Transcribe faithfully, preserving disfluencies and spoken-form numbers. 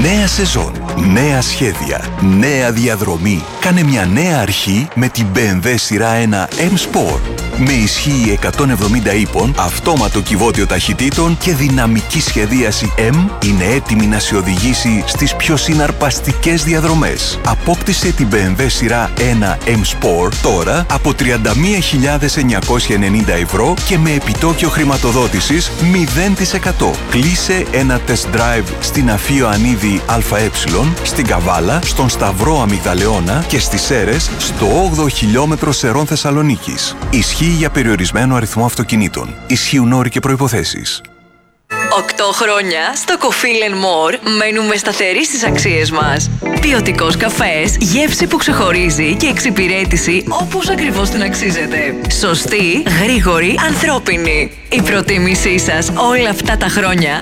Νέα σεζόν, νέα σχέδια, νέα διαδρομή. Κάνε μια νέα αρχή με την μπι εμ ντάμπλιου σειρά ένα M-Sport. Με ισχύ εκατόν εβδομήντα ύπων, αυτόματο κυβότιο ταχυτήτων και δυναμική σχεδίαση M, είναι έτοιμη να σε οδηγήσει στις πιο συναρπαστικές διαδρομές. Απόκτησε την μπι εμ ντάμπλιου σειρά ένα M-Sport τώρα από τριάντα μία χιλιάδες εννιακόσια ενενήντα ευρώ και με επιτόκιο χρηματοδότησης μηδέν τοις εκατό. Κλείσε ένα test drive στην Αφείο Ανίδη ΑΕ, στην Καβάλα, στον Σταυρό Αμυγδαλεώνα και στις Σέρρες, στο όγδοο χιλιόμετρο Σερών Θεσσαλονίκης. Ισχύει για περιορισμένο αριθμό αυτοκινήτων. Ισχύουν όροι και προϋποθέσεις. Οκτώ χρόνια στο Coffee and More μένουμε σταθεροί στις αξίες μας. Ποιοτικός καφές, γεύση που ξεχωρίζει και εξυπηρέτηση όπως ακριβώς την αξίζετε. Σωστή, γρήγορη, ανθρώπινη. Η προτίμησή σας όλα αυτά τα χρόνια